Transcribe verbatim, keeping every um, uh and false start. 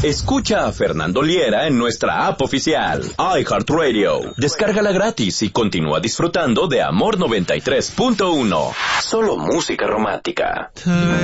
Escucha a Fernando Liera en nuestra app oficial, iHeartRadio. Descárgala gratis y continúa disfrutando de Amor noventa y tres punto uno. Solo música romántica.